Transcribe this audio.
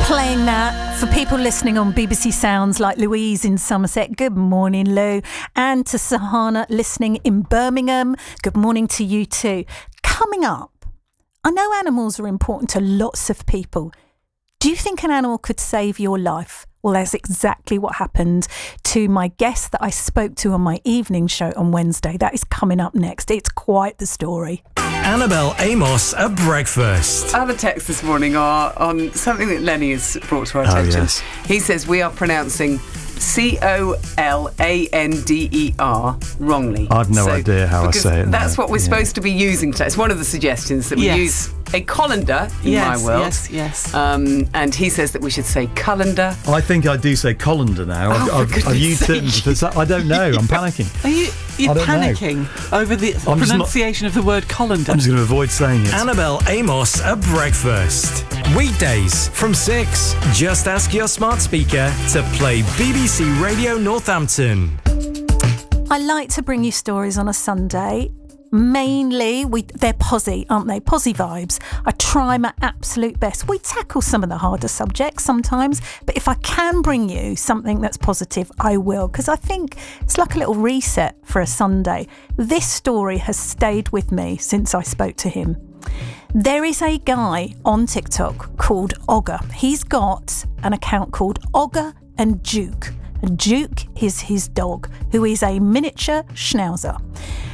Playing that for people listening on BBC Sounds like Louise in Somerset. Good morning, Lou. And to Sahana listening in Birmingham. Good morning to you too. Coming up, I know animals are important to lots of people. Do you think an animal could save your life? Well, that's exactly what happened to my guest that I spoke to on my evening show on Wednesday. That is coming up next. It's quite the story. Annabelle Amos at breakfast. Other texts this morning are on something that Lenny has brought to our attention. Yes. He says we are pronouncing Colander wrongly. I've no idea how I say it. That's what we're supposed to be using today. It's one of the suggestions that we use a colander in my world. Yes. And he says that we should say colander. I think I do say colander now. I've used it. I don't know. I'm panicking. You're panicking over the pronunciation of the word colander. I'm just going to avoid saying it. Annabelle Amos at breakfast. Weekdays from 6. Just ask your smart speaker to play BBC Radio Northampton. I like to bring you stories on a Sunday. Mainly, they're posy, aren't they? Posy vibes. I try my absolute best. We tackle some of the harder subjects sometimes, but if I can bring you something that's positive, I will, because I think it's like a little reset for a Sunday. This story has stayed with me since I spoke to him. There is a guy on TikTok called Ogre. He's got an account called Ogre and Duke. And Duke is his dog, who is a miniature schnauzer.